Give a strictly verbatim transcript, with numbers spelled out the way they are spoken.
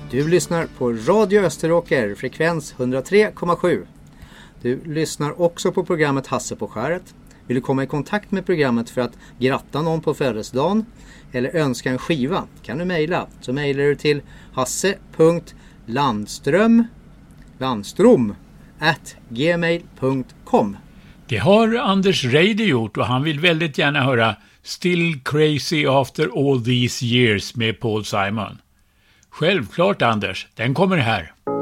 Du lyssnar på Radio Österåker, frekvens hundratre komma sju. Du lyssnar också på programmet Hasse på skäret. Vill du komma i kontakt med programmet för att gratta någon på födelsedagen eller önska en skiva kan du mejla. Så mejlar du till hasse punkt landström landstrom at gmail punkt com. Det har Anders Reidy gjort och han vill väldigt gärna höra Still Crazy After All These Years med Paul Simon. Självklart Anders, den kommer här.